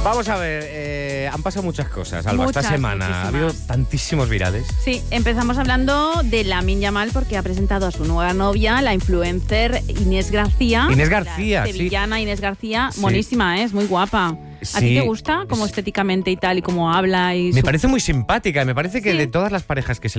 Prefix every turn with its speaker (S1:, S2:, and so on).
S1: Vamos a ver, han pasado muchas cosas, Alba,
S2: Muchas,
S1: esta semana.
S2: muchísimas.
S1: Ha habido tantísimos virales.
S2: Sí, empezamos hablando de Lamine Yamal porque ha presentado a su nueva novia, la influencer Inés García.
S1: Inés García,
S2: la
S1: sí.
S2: sevillana Inés García,
S1: Sí.
S2: monísima, es muy guapa. ¿A ti
S1: Sí.
S2: te gusta como estéticamente y tal y cómo habla? Y
S1: Me
S2: su-
S1: parece muy simpática, me parece que
S2: Sí.
S1: de todas las parejas que se